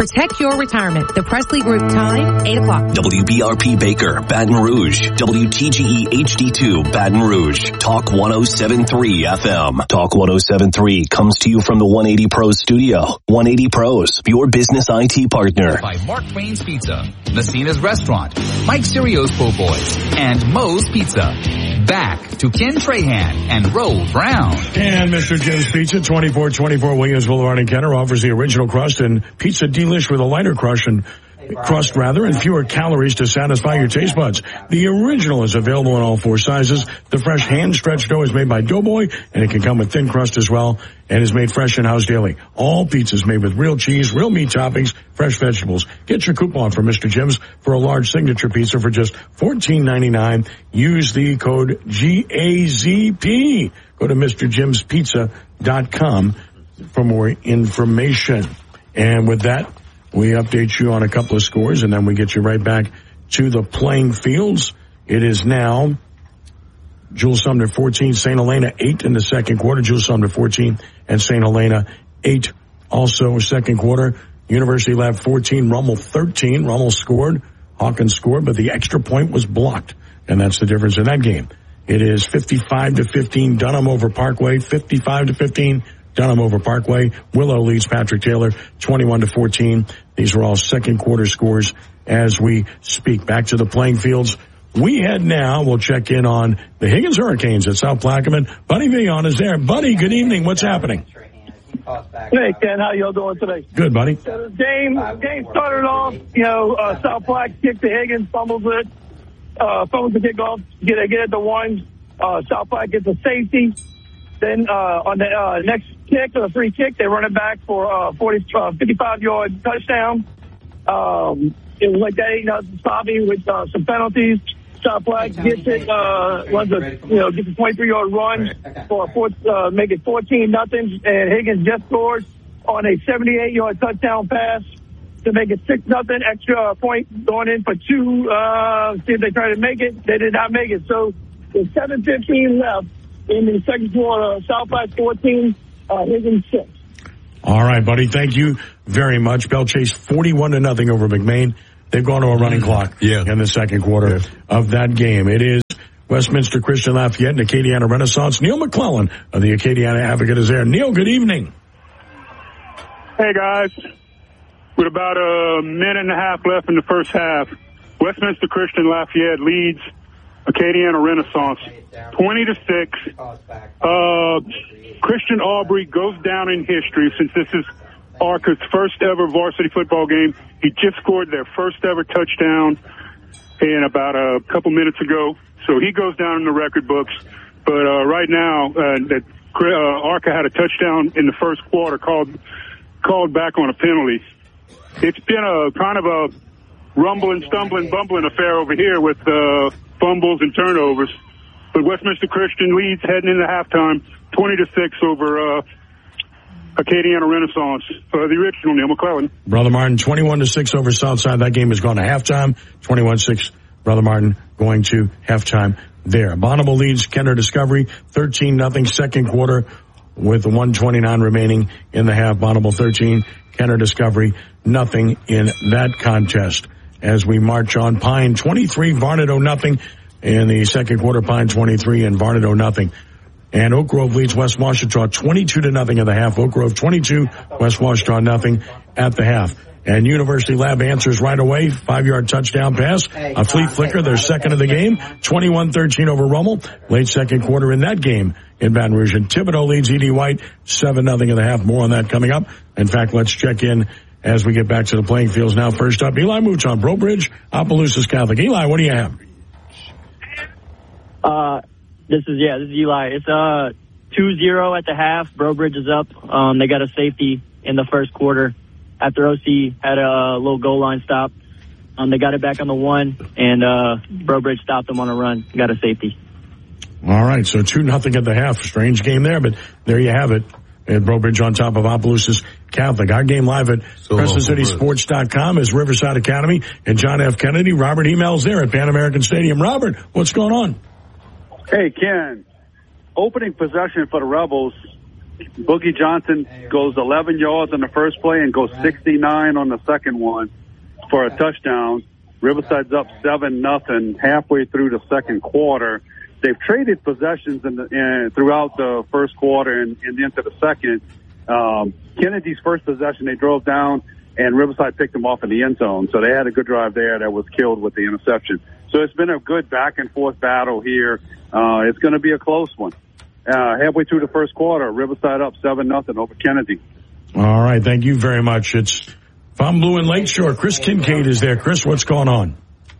Protect your retirement. The Presley Group time, 8 o'clock. WBRP Baker, Baton Rouge. WTGE HD2, Baton Rouge. Talk 107.3 FM. Talk 107.3 comes to you from the 180 Pros studio. 180 Pros, your business IT partner. By Mark Twain's Pizza, Messina's Restaurant, Mike Sirio's Po' Boys, and Moe's Pizza. Back to Ken Trahan and Roll Brown. And Mr. Jim's Pizza, 2424 Williams Boulevard in Kenner, offers the original crust and pizza delish with a lighter crust and fewer calories to satisfy your taste buds. The original is available in all 4 sizes. The fresh hand-stretched dough is made by Doughboy, and it can come with thin crust as well, and is made fresh in-house daily. All pizzas made with real cheese, real meat toppings, fresh vegetables. Get your coupon for Mr. Jim's for a large signature pizza for just $14.99. Use the code GAZP. Go to MrJimsPizza.com for more information. And with that, we update you on a couple of scores, and then we get you right back to the playing fields. It is now Jules Sumner 14, St. Helena 8 in the second quarter. Jules Sumner 14 and St. Helena 8 also second quarter. University Lab 14, Rummel 13. Rummel scored, Hawkins scored, but the extra point was blocked, and that's the difference in that game. It is 55-15 Dunham over Parkway, 55-15 Dunham over Parkway. Willow leads Patrick Taylor 21-14. These are all second quarter scores as we speak. Back to the playing fields. We head now. We'll check in on the Higgins Hurricanes at South Plaquemine. Buddy Villon is there. Buddy, good evening. What's happening? Hey, Ken, how y'all doing today? Good, buddy. So the game started off, South Plaque kicked to Higgins, fumbles the kickoff, get at the one. South Plaque gets a safety. Then on the next kick, or the free kick, they run it back for a 55-yard touchdown. It was like that, sloppy with some penalties. South Plaque gets it, gets a 23-yard run for make it 14-0, and Higgins just scored on a 78-yard touchdown pass to make it 6-0. Extra point going in for 2. See if they try to make it. They did not make it. So there's 7:15 left in the second quarter. South Plaque 14, Higgins 6. All right, buddy. Thank you very much. Bell Chase 41-0 over McMain. They've gone to a running clock in the second quarter of that game. It is Westminster Christian Lafayette and Acadiana Renaissance. Neil McClellan of the Acadiana Advocate is there. Neil, good evening. Hey, guys. With about a minute and a half left in the first half, Westminster Christian Lafayette leads Acadiana Renaissance 20-6. Christian Aubrey goes down in history since this is Arca's first ever varsity football game. He just scored their first ever touchdown in about a couple minutes ago. So he goes down in the record books. But right now, Arca had a touchdown in the first quarter called back on a penalty. It's been a kind of a rumbling, stumbling, bumbling affair over here with fumbles and turnovers. But Westminster Christian leads heading into halftime 20-6 over Acadiana Renaissance. The original Neil McClellan. Brother Martin, 21-6 over Southside. That game has gone to halftime. 21-6, Brother Martin going to halftime there. Bonneville leads Kenner Discovery 13-0 second quarter with 1:29 remaining in the half. Bonneville 13, Kenner Discovery nothing in that contest. As we march on, Pine 23, Varnado nothing in the second quarter. Pine 23 and Varnado nothing. And Oak Grove leads West Washita 22-0 at the half. Oak Grove 22, West Washita nothing at the half. And University Lab answers right away. 5-yard touchdown pass. A flea flicker, their second of the game. 21-13 over Rummel. Late second quarter in that game in Baton Rouge. And Thibodaux leads E.D. White 7-0 at the half. More on that coming up. In fact, let's check in as we get back to the playing fields now. First up, Eli Mooch on Brobridge, Opelousas Catholic. Eli, what do you have? This is Eli. It's 2-0 at the half. Brobridge is up. They got a safety in the first quarter after OC had a little goal line stop. They got it back on the 1, and Brobridge stopped them on a run. Got a safety. All right, so 2-0 at the half. Strange game there, but there you have it. At Brobridge on top of Opelousas Catholic. Our game live at CrescentCitySports.com is Riverside Academy and John F. Kennedy. Robert Email's there at Pan American Stadium. Robert, what's going on? Hey, Ken. Opening possession for the Rebels, Boogie Johnson goes 11 yards on the first play and goes 69 on the second one for a touchdown. Riverside's up 7-0 halfway through the second quarter. They've traded possessions throughout the first quarter and into the second. Kennedy's first possession, they drove down, and Riverside picked them off in the end zone. So they had a good drive there that was killed with the interception. So it's been a good back-and-forth battle here. It's going to be a close one. Halfway through the first quarter, Riverside up 7-0 over Kennedy. All right, thank you very much. It's Fontainebleau and Lakeshore. Chris Kincaid is there. Chris, what's going on?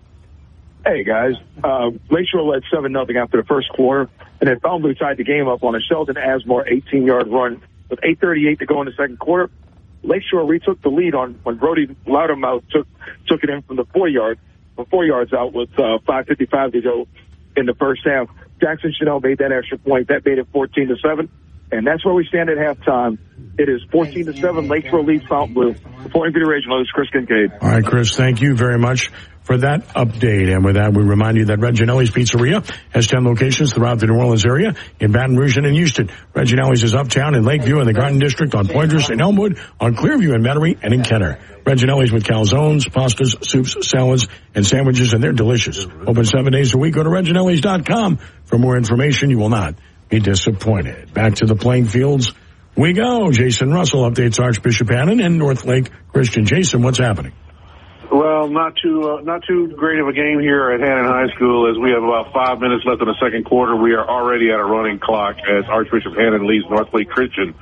Hey, guys. Lakeshore led 7-0 after the first quarter, and then Fontainebleau tied the game up on a Sheldon Asmore 18-yard run with 8:38 to go in the second quarter. Lakeshore retook the lead when Brody Loudermouth took it in from 4 yards out with 5:55 to go in the first half. Jackson Chanel made that extra point. That made it 14-7, and that's where we stand at halftime. It is 14-7. Lakeshore leads Fontainebleau. Reporting for the Regional is Chris Kincaid. All right, Chris, thank you very much for that update. And with that, we remind you that Reginelli's Pizzeria has 10 locations throughout the New Orleans area, in Baton Rouge and in Houston. Reginelli's is uptown in Lakeview, in the Garden District, on Pointers, in Elmwood, on Clearview and Metairie, and in Kenner. Reginelli's with calzones, pastas, soups, salads, and sandwiches, and they're delicious. Open 7 days a week. Go to reginellis.com for more information. You will not be disappointed. Back to the playing fields we go. Jason Russell updates Archbishop Hannon and North Lake Christian. Jason, what's happening? Well, not too great of a game here at Hannon High School, as we have about 5 minutes left in the second quarter. We are already at a running clock as Archbishop Hannon leads North Lake Christian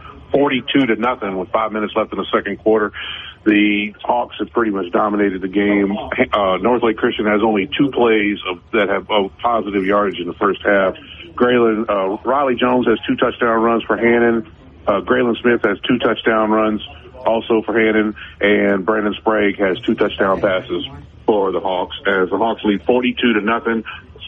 42-0 with 5 minutes left in the second quarter. The Hawks have pretty much dominated the game. North Lake Christian has only 2 plays that have positive yardage in the first half. Riley Jones has 2 touchdown runs for Hannon. Graylin Smith has 2 touchdown runs also for Hannon, and Brandon Sprague has 2 touchdown passes for the Hawks, as the Hawks lead 42-0.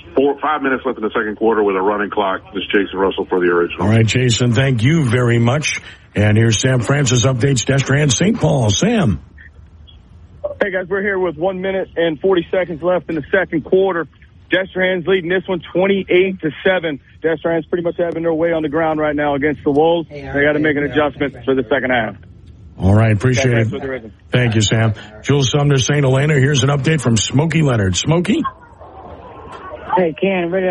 5 minutes left in the second quarter with a running clock. This is Jason Russell for the Original. All right, Jason, thank you very much. And here's Sam Francis updates Destrehan St. Paul. Sam. Hey, guys, we're here with 1 minute and 40 seconds left in the second quarter. Destrehan's leading this one 28-7. Destrehan's pretty much having their way on the ground right now against the Wolves. They got to make an adjustment for the second half. All right, appreciate it. Thank you, Sam. Jules Sumner, St. Helena. Here's an update from Smokey Leonard. Smokey? Hey, Ken, ready